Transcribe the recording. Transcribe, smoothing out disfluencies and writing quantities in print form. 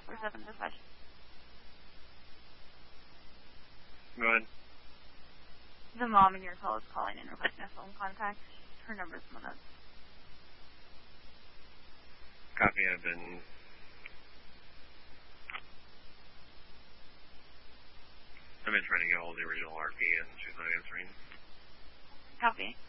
447 dispatch. Go ahead. The mom in your call is calling and requesting a phone contact. Her number's in the notes. Copy. I've been trying to get all the original RP and she's not answering. Copy.